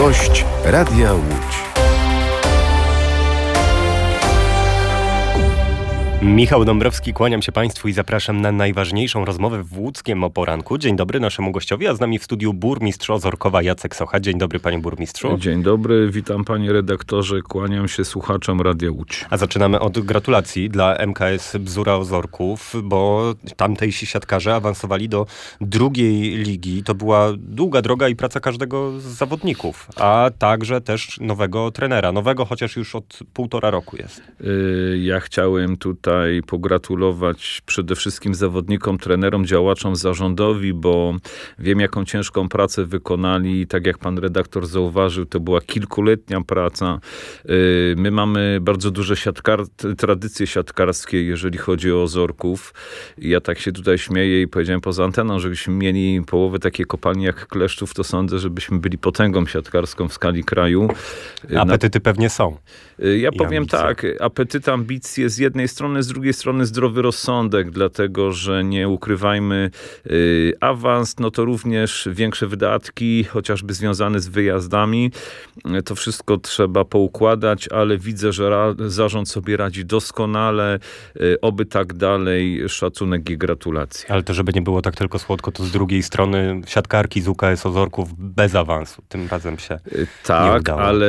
Gość Radia Łódź. Michał Dąbrowski, kłaniam się Państwu i zapraszam na najważniejszą rozmowę w Łódzkiem o poranku. Dzień dobry naszemu gościowi, a z nami w studiu burmistrz Ozorkowa Jacek Socha. Dzień dobry, panie burmistrzu. Dzień dobry, witam panie redaktorze, kłaniam się słuchaczom Radia Łódź. A zaczynamy od gratulacji dla MKS Bzura Ozorków, bo tamtejsi siatkarze awansowali do drugiej ligi. To była długa droga i praca każdego z zawodników, a także też nowego trenera. Nowego, chociaż już od 1,5 roku jest. Ja chciałem tutaj pogratulować przede wszystkim zawodnikom, trenerom, działaczom, zarządowi, bo wiem, jaką ciężką pracę wykonali. Tak jak pan redaktor zauważył, to była kilkuletnia praca. My mamy bardzo duże tradycje siatkarskie, jeżeli chodzi o Ozorków. Ja tak się tutaj śmieję i powiedziałem poza anteną, że byśmy mieli połowę takie kopalnie jak Kleszczów, to sądzę, żebyśmy byli potęgą siatkarską w skali kraju. Apetyty pewnie są. Ja powiem tak, apetyt, ambicje z jednej strony, z drugiej strony zdrowy rozsądek, dlatego, że nie ukrywajmy, awans, no to również większe wydatki, chociażby związane z wyjazdami. To wszystko trzeba poukładać, ale widzę, że zarząd sobie radzi doskonale. Oby tak dalej. Szacunek i gratulacje. Ale to, żeby nie było tak tylko słodko, to z drugiej strony siatkarki z UKS Ozorków bez awansu. Tym razem się nie udało. Ale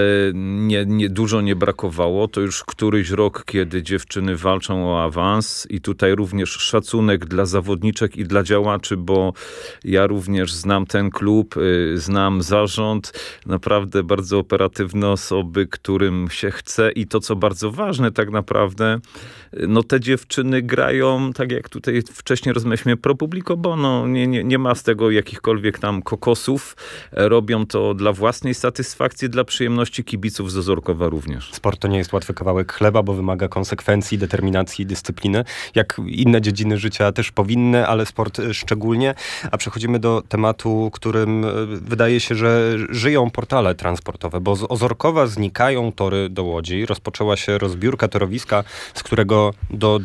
dużo nie brakowało. To już któryś rok, kiedy dziewczyny walczą o awans i tutaj również szacunek dla zawodniczek i dla działaczy, bo ja również znam ten klub, znam zarząd, naprawdę bardzo operatywne osoby, którym się chce i to, co bardzo ważne tak naprawdę, no te dziewczyny grają, tak jak tutaj wcześniej rozmawialiśmy, pro publico bono, nie ma z tego jakichkolwiek tam kokosów, robią to dla własnej satysfakcji, dla przyjemności kibiców z Ozorkowa również. Sport to nie jest łatwy kawałek chleba, bo wymaga konsekwencji, determinacji, dyscypliny. Jak inne dziedziny życia też powinny, ale sport szczególnie. A przechodzimy do tematu, którym wydaje się, że żyją portale transportowe, bo z Ozorkowa znikają tory do Łodzi. Rozpoczęła się rozbiórka torowiska, z którego do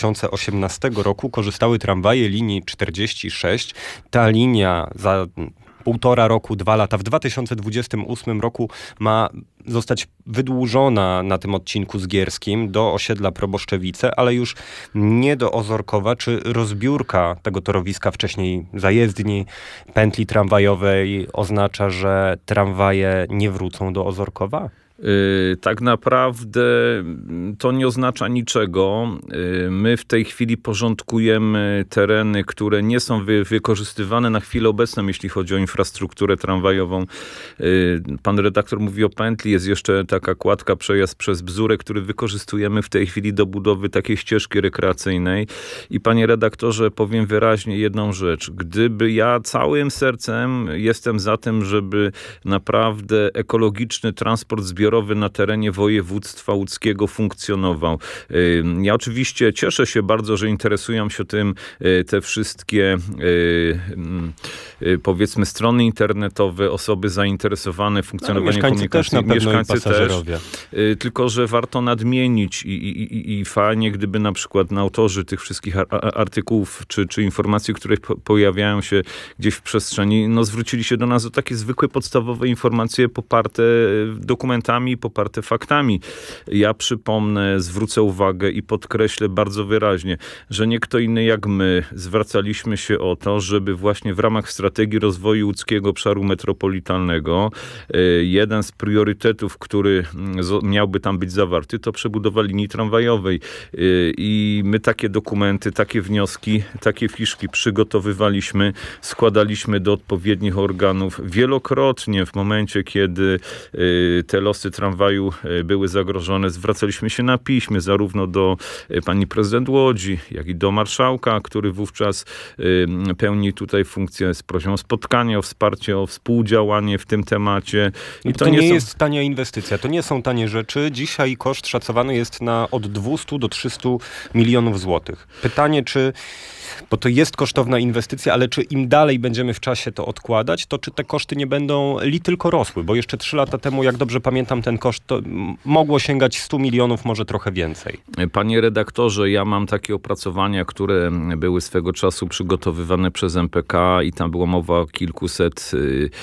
2018 roku korzystały tramwaje linii 46. Ta linia za 1,5 roku, 2 lata, w 2028 roku ma zostać wydłużona na tym odcinku zgierskim do osiedla Proboszczewice, ale już nie do Ozorkowa. Czy rozbiórka tego torowiska, wcześniej zajezdni, pętli tramwajowej oznacza, że tramwaje nie wrócą do Ozorkowa? Tak naprawdę to nie oznacza niczego. My w tej chwili porządkujemy tereny, które nie są wykorzystywane na chwilę obecną, jeśli chodzi o infrastrukturę tramwajową. Pan redaktor mówi o pętli, jest jeszcze taka kładka, przejazd przez Bzurę, który wykorzystujemy w tej chwili do budowy takiej ścieżki rekreacyjnej. I panie redaktorze, powiem wyraźnie jedną rzecz. Gdyby ja całym sercem jestem za tym, żeby naprawdę ekologiczny transport zbiorowy na terenie województwa łódzkiego funkcjonował. Ja oczywiście cieszę się bardzo, że interesują się tym te wszystkie powiedzmy strony internetowe, osoby zainteresowane funkcjonowaniem komunikacji. Mieszkańcy też. Tylko, że warto nadmienić i fajnie, gdyby na przykład autorzy tych wszystkich artykułów czy informacji, które pojawiają się gdzieś w przestrzeni, no zwrócili się do nas o takie zwykłe, podstawowe informacje poparte dokumentami, poparte faktami. Ja przypomnę, zwrócę uwagę i podkreślę bardzo wyraźnie, że nie kto inny jak my zwracaliśmy się o to, żeby właśnie w ramach strategii rozwoju łódzkiego obszaru metropolitalnego jeden z priorytetów, który miałby tam być zawarty, to przebudowa linii tramwajowej. I my takie dokumenty, takie wnioski, takie fiszki przygotowywaliśmy, składaliśmy do odpowiednich organów wielokrotnie w momencie, kiedy te losy tramwaju były zagrożone. Zwracaliśmy się na piśmie zarówno do pani prezydent Łodzi, jak i do marszałka, który wówczas pełni tutaj funkcję z prośbą o spotkanie, o wsparcie, o współdziałanie w tym temacie. I to nie jest tania inwestycja, to nie są tanie rzeczy. Dzisiaj koszt szacowany jest na od 200 do 300 milionów złotych. Pytanie, czy bo to jest kosztowna inwestycja, ale czy im dalej będziemy w czasie to odkładać, to czy te koszty nie będą tylko rosły? Bo jeszcze 3 lata temu, jak dobrze pamiętam, tam ten koszt to mogło sięgać 100 milionów, może trochę więcej. Panie redaktorze, ja mam takie opracowania, które były swego czasu przygotowywane przez MPK i tam była mowa o kilkuset,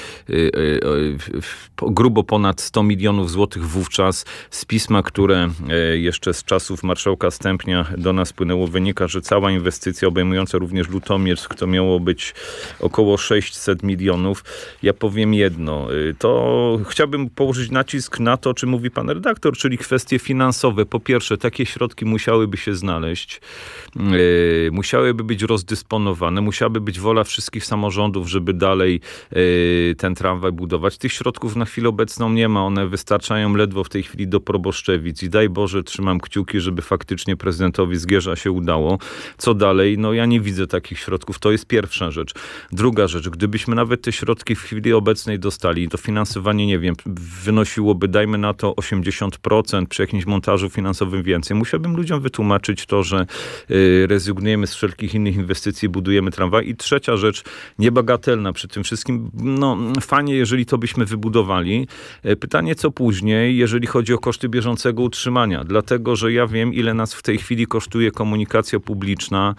grubo ponad 100 milionów złotych wówczas. Z pisma, które jeszcze z czasów marszałka Stępnia do nas płynęło, wynika, że cała inwestycja obejmująca również Lutomiersk to miało być około 600 milionów. Ja powiem jedno, to chciałbym położyć nacisk na to, o czym mówi pan redaktor, czyli kwestie finansowe. Po pierwsze, takie środki musiałyby się znaleźć, musiałyby być rozdysponowane, musiałaby być wola wszystkich samorządów, żeby dalej ten tramwaj budować. Tych środków na chwilę obecną nie ma, one wystarczają ledwo w tej chwili do Proboszczewic i daj Boże, trzymam kciuki, żeby faktycznie prezydentowi Zgierza się udało. Co dalej? No ja nie widzę takich środków, to jest pierwsza rzecz. Druga rzecz, gdybyśmy nawet te środki w chwili obecnej dostali, to finansowanie, nie wiem, wynosiłoby, dajmy na to 80%, przy jakimś montażu finansowym więcej. Musiałbym ludziom wytłumaczyć to, że rezygnujemy z wszelkich innych inwestycji, budujemy tramwaj. I trzecia rzecz, niebagatelna przy tym wszystkim, no fajnie, jeżeli to byśmy wybudowali. Pytanie, co później, jeżeli chodzi o koszty bieżącego utrzymania, dlatego, że ja wiem, ile nas w tej chwili kosztuje komunikacja publiczna.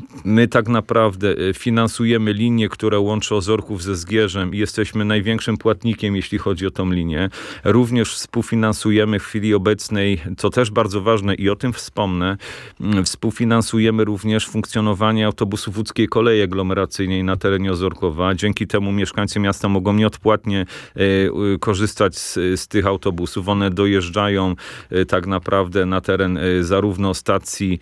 My tak naprawdę finansujemy linię, która łączy Ozorków ze Zgierzem i jesteśmy największym płatnikiem, jeśli chodzi o tą linię. Również współfinansujemy w chwili obecnej, co też bardzo ważne i o tym wspomnę, współfinansujemy również funkcjonowanie autobusów łódzkiej kolei aglomeracyjnej na terenie Ozorkowa. Dzięki temu mieszkańcy miasta mogą nieodpłatnie korzystać z tych autobusów. One dojeżdżają tak naprawdę na teren zarówno stacji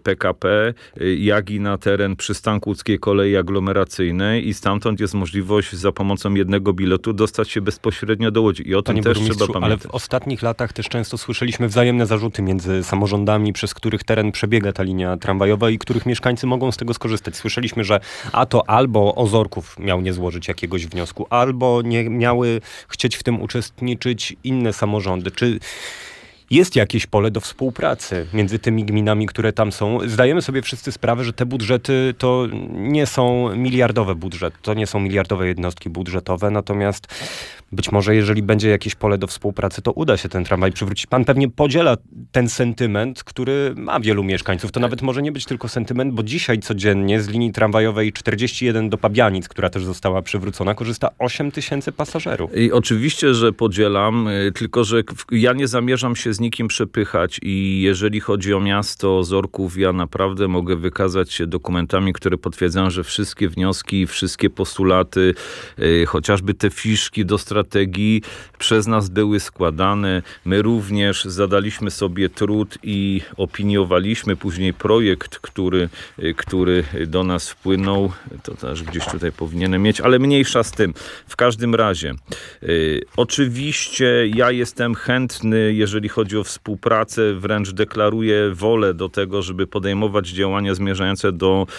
PKP, jak i na teren przystanku łódzkiej kolei aglomeracyjnej i stamtąd jest możliwość za pomocą jednego biletu dostać się bezpośrednio do Łodzi. I o tym też trzeba pamiętać. Ale w ostatnich latach też często słyszeliśmy wzajemne zarzuty między samorządami, przez których teren przebiega ta linia tramwajowa i których mieszkańcy mogą z tego skorzystać. Słyszeliśmy, że to albo Ozorków miał nie złożyć jakiegoś wniosku, albo nie miały chcieć w tym uczestniczyć inne samorządy. Czy jest jakieś pole do współpracy między tymi gminami, które tam są? Zdajemy sobie wszyscy sprawę, że te budżety to nie są miliardowe budżety, to nie są miliardowe jednostki budżetowe, natomiast być może jeżeli będzie jakieś pole do współpracy, to uda się ten tramwaj przywrócić. Pan pewnie podziela ten sentyment, który ma wielu mieszkańców. To nawet może nie być tylko sentyment, bo dzisiaj codziennie z linii tramwajowej 41 do Pabianic, która też została przywrócona, korzysta 8 000 pasażerów. I oczywiście, że podzielam, tylko że ja nie zamierzam się z nikim przepychać i jeżeli chodzi o miasto Ozorków, ja naprawdę mogę wykazać się dokumentami, które potwierdzają, że wszystkie wnioski, wszystkie postulaty, chociażby te fiszki do strategii przez nas były składane. My również zadaliśmy sobie trud i opiniowaliśmy później projekt, który do nas wpłynął. To też gdzieś tutaj powinienem mieć, ale mniejsza z tym. W każdym razie, oczywiście ja jestem chętny, jeżeli chodzi o współpracę, wręcz deklaruję wolę do tego, żeby podejmować działania zmierzające do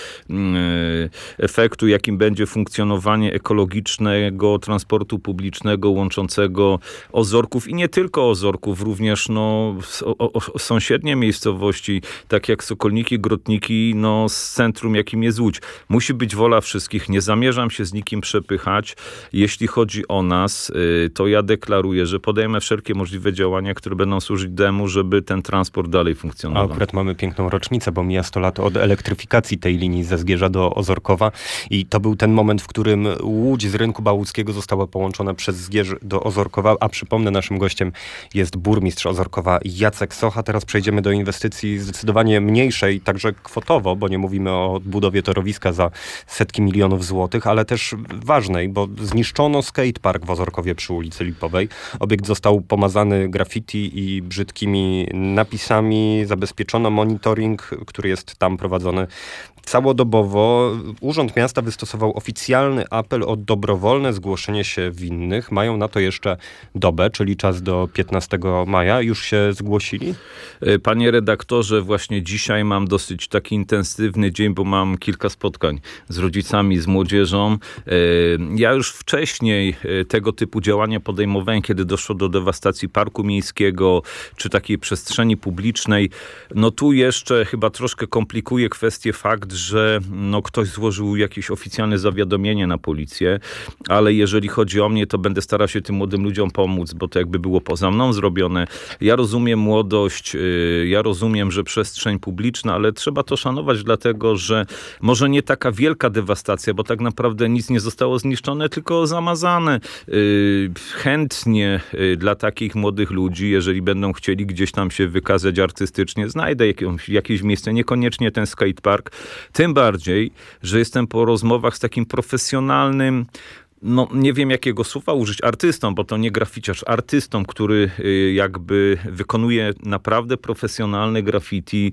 efektu, jakim będzie funkcjonowanie ekologicznego transportu publicznego łączącego Ozorków i nie tylko Ozorków, również sąsiednie miejscowości, tak jak Sokolniki, Grotniki, z centrum, jakim jest Łódź. Musi być wola wszystkich. Nie zamierzam się z nikim przepychać. Jeśli chodzi o nas, to ja deklaruję, że podejmę wszelkie możliwe działania, które będą służyć temu, żeby ten transport dalej funkcjonował. A akurat mamy piękną rocznicę, bo mija 100 lat od elektryfikacji tej linii ze Zgierza do Ozorkowa i to był ten moment, w którym Łódź z rynku bałuckiego została połączona przez Zgierz do Ozorkowa, a przypomnę, naszym gościem jest burmistrz Ozorkowa Jacek Socha. Teraz przejdziemy do inwestycji zdecydowanie mniejszej, także kwotowo, bo nie mówimy o budowie torowiska za setki milionów złotych, ale też ważnej, bo zniszczono skatepark w Ozorkowie przy ulicy Lipowej. Obiekt został pomazany graffiti i brzydkimi napisami, zabezpieczono monitoring, który jest tam prowadzony całodobowo. Urząd Miasta wystosował oficjalny apel o dobrowolne zgłoszenie się winnych. Mają na to jeszcze dobę, czyli czas do 15 maja. Już się zgłosili? Panie redaktorze, właśnie dzisiaj mam dosyć taki intensywny dzień, bo mam kilka spotkań z rodzicami, z młodzieżą. Ja już wcześniej tego typu działania podejmowałem, kiedy doszło do dewastacji parku miejskiego, czy takiej przestrzeni publicznej. Tu jeszcze chyba troszkę komplikuje kwestię fakt, że ktoś złożył jakieś oficjalne zawiadomienie na policję, ale jeżeli chodzi o mnie, to będę starał się tym młodym ludziom pomóc, bo to jakby było poza mną zrobione. Ja rozumiem młodość, ja rozumiem, że przestrzeń publiczna, ale trzeba to szanować, dlatego że może nie taka wielka dewastacja, bo tak naprawdę nic nie zostało zniszczone, tylko zamazane. Chętnie dla takich młodych ludzi, jeżeli będą chcieli gdzieś tam się wykazać artystycznie, znajdę jakieś miejsce, niekoniecznie ten skatepark. Tym bardziej, że jestem po rozmowach z takim profesjonalnym, nie wiem jakiego słowa użyć, artystą, bo to nie graficiarz, artystą, który jakby wykonuje naprawdę profesjonalne graffiti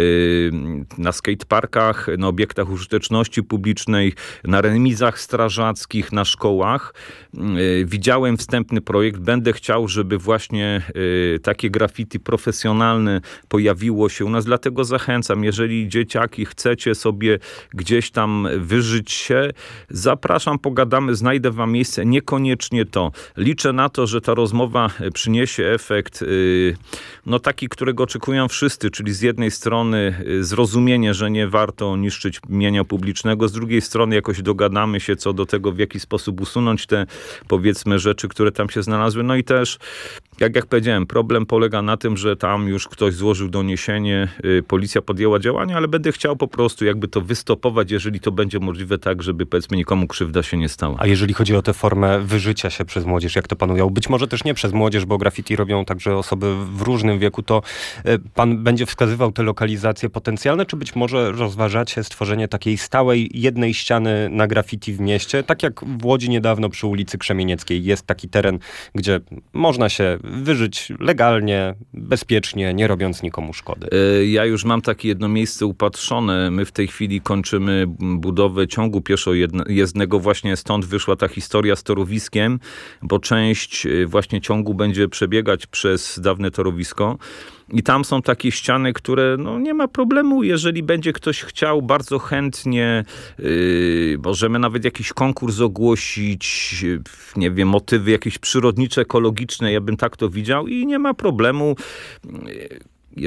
na skateparkach, na obiektach użyteczności publicznej, na remizach strażackich, na szkołach. Widziałem wstępny projekt, będę chciał, żeby właśnie takie graffiti profesjonalne pojawiło się u nas, dlatego zachęcam, jeżeli dzieciaki chcecie sobie gdzieś tam wyżyć się, zapraszam, pogadamy, znajdę wam miejsce, niekoniecznie to. Liczę na to, że ta rozmowa przyniesie efekt taki, którego oczekują wszyscy, czyli z jednej strony zrozumienie, że nie warto niszczyć mienia publicznego, z drugiej strony jakoś dogadamy się co do tego, w jaki sposób usunąć te, powiedzmy, rzeczy, które tam się znalazły. No i też, jak powiedziałem, problem polega na tym, że tam już ktoś złożył doniesienie, policja podjęła działania, ale będę chciał po prostu jakby to wystopować, jeżeli to będzie możliwe, tak, żeby powiedzmy nikomu krzywda się nie stała. A jeżeli chodzi o tę formę wyżycia się przez młodzież, jak to pan ujął, być może też nie przez młodzież, bo graffiti robią także osoby w różnym wieku, to pan będzie wskazywał te lokalizacje potencjalne, czy być może rozważacie stworzenie takiej stałej jednej ściany na graffiti w mieście, tak jak w Łodzi niedawno przy ulicy Krzemienieckiej jest taki teren, gdzie można się wyżyć legalnie, bezpiecznie, nie robiąc nikomu szkody. Ja już mam takie jedno miejsce upatrzone. My w tej chwili kończymy budowę ciągu pieszojezdnego. Właśnie stąd wyszła ta historia z torowiskiem, bo część właśnie ciągu będzie przebiegać przez dawne torowisko. I tam są takie ściany, które nie ma problemu, jeżeli będzie ktoś chciał, bardzo chętnie możemy nawet jakiś konkurs ogłosić, nie wiem, motywy jakieś przyrodnicze, ekologiczne, ja bym tak to widział i nie ma problemu.